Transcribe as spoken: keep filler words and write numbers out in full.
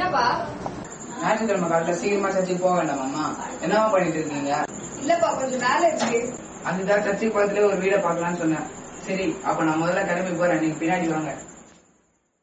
என்னப்பா? ஞாயிற்றுக்கிழமை காலையில சீக்கிரமா சர்ச்சுக்கு போக வேண்டாமாம்மா? என்னவா பண்ணிட்டு இருக்கீங்க? இல்லப்பா, கொஞ்சம் வேலை இருக்கு. அதுதான் சர்ச்சுக்கு பக்கத்துல ஒரு வீடை பாக்கலாம்னு சொன்னேன். சரி, அப்ப நான் முதல்ல கிளம்பி போறேன், நீங்க பின்னாடி வாங்க.